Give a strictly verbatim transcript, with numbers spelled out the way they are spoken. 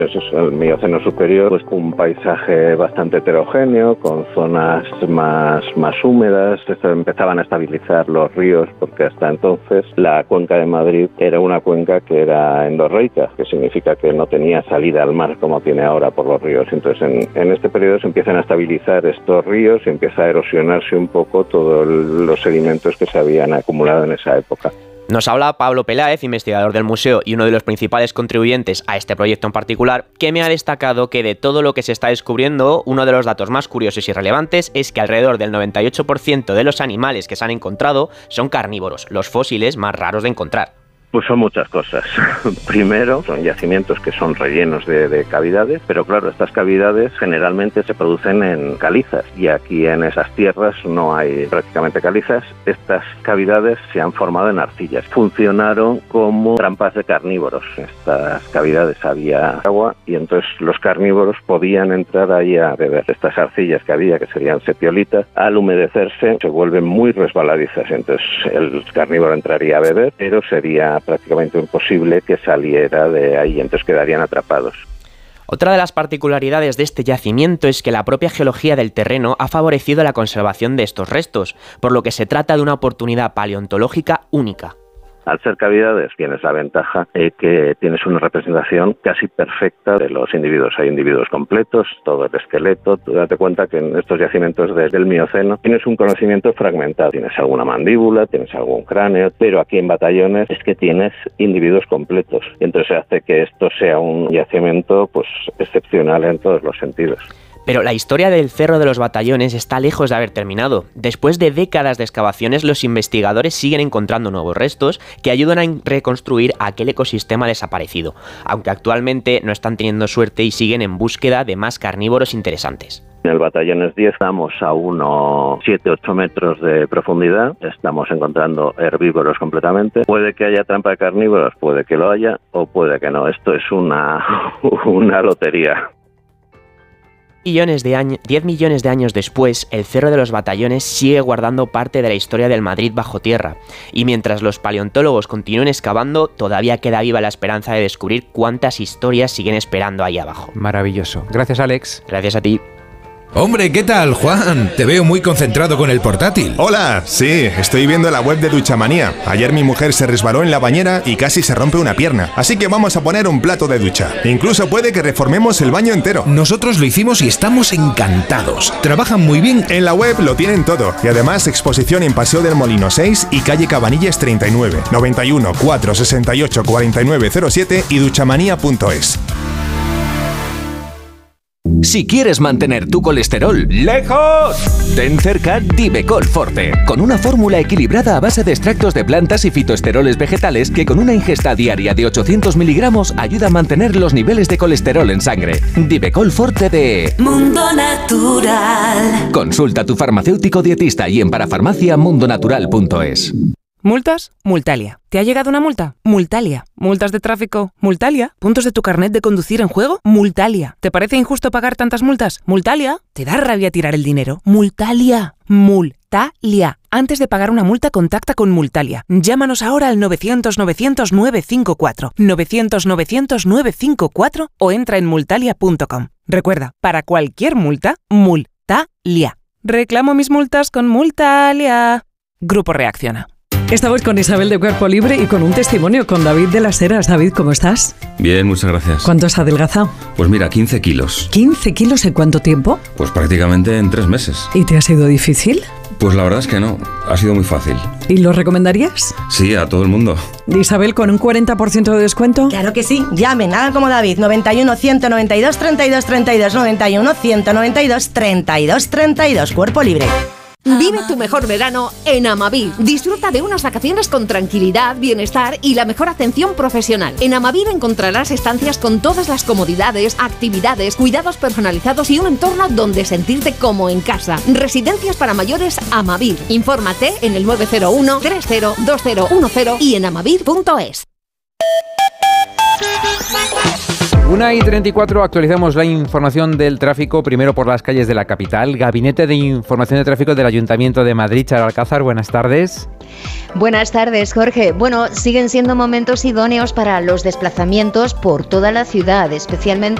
Eso es el Mioceno superior, pues un paisaje bastante heterogéneo, con zonas más, más húmedas. Empezaban a estabilizar los ríos, porque hasta entonces la cuenca de Madrid era una cuenca que era endorreica, que significa que no tenía salida al mar como tiene ahora por los ríos. Entonces en, en este periodo se empiezan a estabilizar estos ríos y empieza a erosionarse un poco todos los sedimentos que se habían acumulado en esa época. Nos habla Pablo Peláez, investigador del museo y uno de los principales contribuyentes a este proyecto en particular, que me ha destacado que de todo lo que se está descubriendo, uno de los datos más curiosos y relevantes es que alrededor del noventa y ocho por ciento de los animales que se han encontrado son carnívoros, los fósiles más raros de encontrar. Pues son muchas cosas. Primero, son yacimientos que son rellenos de, de cavidades, pero claro, estas cavidades generalmente se producen en calizas y aquí en esas tierras no hay prácticamente calizas. Estas cavidades se han formado en arcillas. Funcionaron como trampas de carnívoros. Estas cavidades había agua y entonces los carnívoros podían entrar ahí a beber. Estas arcillas que había, que serían sepiolitas, al humedecerse se vuelven muy resbaladizas. Entonces el carnívoro entraría a beber, pero sería prácticamente imposible que saliera de ahí, entonces quedarían atrapados. Otra de las particularidades de este yacimiento es que la propia geología del terreno ha favorecido la conservación de estos restos, por lo que se trata de una oportunidad paleontológica única. Al ser cavidades tienes la ventaja de que tienes una representación casi perfecta de los individuos. Hay individuos completos, todo el esqueleto. Tú date cuenta que en estos yacimientos desde el Mioceno tienes un conocimiento fragmentado. Tienes alguna mandíbula, tienes algún cráneo, pero aquí en Batallones es que tienes individuos completos. Y entonces hace que esto sea un yacimiento pues excepcional en todos los sentidos. Pero la historia del Cerro de los Batallones está lejos de haber terminado. Después de décadas de excavaciones, los investigadores siguen encontrando nuevos restos que ayudan a reconstruir aquel ecosistema desaparecido, aunque actualmente no están teniendo suerte y siguen en búsqueda de más carnívoros interesantes. En el Batallones diez estamos a unos siete a ocho metros de profundidad, estamos encontrando herbívoros completamente. Puede que haya trampa de carnívoros, puede que lo haya o puede que no. Esto es una, una lotería. Millones de años, diez millones de años después, el Cerro de los Batallones sigue guardando parte de la historia del Madrid bajo tierra, y mientras los paleontólogos continúen excavando, todavía queda viva la esperanza de descubrir cuántas historias siguen esperando ahí abajo. Maravilloso. Gracias, Alex. Gracias a ti. Hombre, ¿qué tal, Juan? Te veo muy concentrado con el portátil. Hola, sí, estoy viendo la web de Duchamanía. Ayer mi mujer se resbaló en la bañera y casi se rompe una pierna. Así que vamos a poner un plato de ducha. Incluso puede que reformemos el baño entero. Nosotros lo hicimos y estamos encantados. Trabajan muy bien. En la web lo tienen todo. Y además exposición en Paseo del Molino seis y calle Cabanillas treinta y nueve, noventa y uno, cuatrocientos sesenta y ocho, cuarenta y nueve cero siete y duchamanía punto es. Si quieres mantener tu colesterol lejos, ten cerca Divecol Forte, con una fórmula equilibrada a base de extractos de plantas y fitoesteroles vegetales que con una ingesta diaria de ochocientos miligramos ayuda a mantener los niveles de colesterol en sangre. Divecol Forte de Mundo Natural. Consulta a tu farmacéutico dietista y en parafarmacia mundo natural punto es. ¿Multas? Multalia. ¿Te ha llegado una multa? Multalia. ¿Multas de tráfico? Multalia. ¿Puntos de tu carnet de conducir en juego? Multalia. ¿Te parece injusto pagar tantas multas? Multalia. ¿Te da rabia tirar el dinero? Multalia. Multalia. Antes de pagar una multa, contacta con Multalia. Llámanos ahora al novecientos novecientos nueve cinco cuatro, novecientos novecientos nueve cinco cuatro o entra en multalia punto com. Recuerda, para cualquier multa, Multalia. Reclamo mis multas con Multalia. Grupo Reacciona. Estamos con Isabel de Cuerpo Libre y con un testimonio con David de las Heras. David, ¿cómo estás? Bien, muchas gracias. ¿Cuánto has adelgazado? Pues mira, quince kilos. ¿quince kilos en cuánto tiempo? Pues prácticamente en tres meses. ¿Y te ha sido difícil? Pues la verdad es que no, ha sido muy fácil. ¿Y lo recomendarías? Sí, a todo el mundo. Isabel, ¿con un cuarenta por ciento de descuento? Claro que sí, llamen, hagan como David, noventa y uno, ciento noventa y dos, treinta y dos, treinta y dos, noventa y uno, ciento noventa y dos, treinta y dos, treinta y dos, Cuerpo Libre. Vive tu mejor verano en Amavir. Disfruta de unas vacaciones con tranquilidad, bienestar y la mejor atención profesional. En Amavir encontrarás estancias con todas las comodidades, actividades, cuidados personalizados y un entorno donde sentirte como en casa. Residencias para mayores Amavir. Infórmate en el nueve cero uno, tres cero, dos cero uno cero y en amavir punto es. una y treinta y cuatro, actualizamos la información del tráfico, primero por las calles de la capital. Gabinete de Información de Tráfico del Ayuntamiento de Madrid, Charo Alcázar, buenas tardes. Buenas tardes, Jorge. Bueno, siguen siendo momentos idóneos para los desplazamientos por toda la ciudad, especialmente